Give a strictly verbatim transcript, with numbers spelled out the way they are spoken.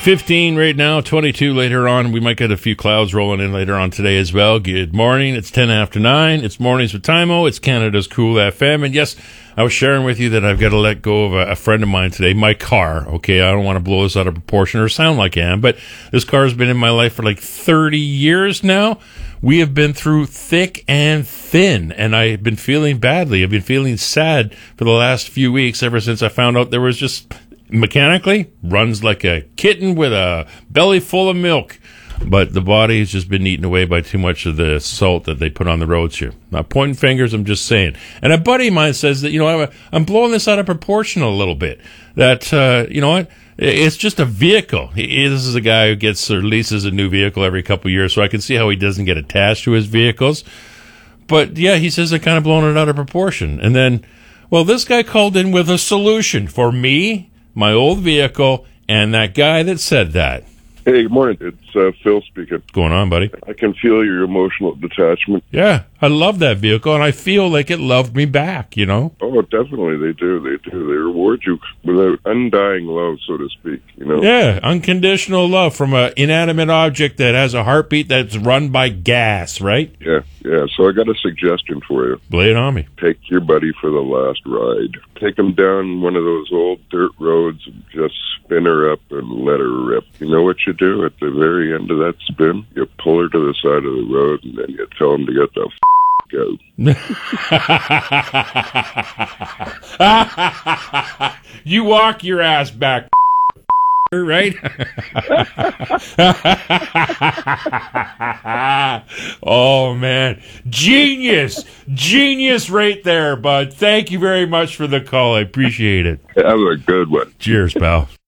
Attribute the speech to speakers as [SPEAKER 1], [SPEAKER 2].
[SPEAKER 1] fifteen right now, twenty-two later on. We might get a few clouds rolling in later on today as well. Good morning. It's ten after nine. It's Mornings with Timo. It's Canada's Cool F M. And yes, I was sharing with you that I've got to let go of a, a friend of mine today, my car. Okay, I don't want to blow this out of proportion or sound like I am, but this car has been in my life for like thirty years now. We have been through thick and thin, and I've been feeling badly. I've been feeling sad for the last few weeks ever since I found out there was just... mechanically runs like a kitten with a belly full of milk, but the body has just been eaten away by too much of the salt that they put on the roads here. Not pointing fingers, I'm just saying. And a buddy of mine says that, you know, I'm, I'm blowing this out of proportion a little bit. That, uh, you know what? It's just a vehicle. He, this is a guy who gets or leases a new vehicle every couple of years, so I can see how he doesn't get attached to his vehicles. But, yeah, he says they're kind of blowing it out of proportion. And then, well, this guy called in with a solution for me, my old vehicle, and that guy that said that.
[SPEAKER 2] Hey, good morning. It's uh, Phil speaking.
[SPEAKER 1] What's going on, buddy?
[SPEAKER 2] I can feel your emotional detachment.
[SPEAKER 1] Yeah, I love that vehicle, and I feel like it loved me back, you know?
[SPEAKER 2] Oh, definitely, they do. They do. They reward you with undying love, so to speak, you know?
[SPEAKER 1] Yeah, unconditional love from an inanimate object that has a heartbeat that's run by gas, right?
[SPEAKER 2] Yeah, yeah. So I got a suggestion for you.
[SPEAKER 1] Lay it on me.
[SPEAKER 2] Take your buddy for the last ride. Take him down one of those old dirt roads and just spin her up and let her rip. You know what you do at the very end of that spin? You pull her to the side of the road and then you tell him to get the f*** out.
[SPEAKER 1] You walk your ass back, right? Oh, man. Genius. Genius right there, bud. Thank you very much for the call. I appreciate it.
[SPEAKER 2] Have a good one.
[SPEAKER 1] Cheers, pal.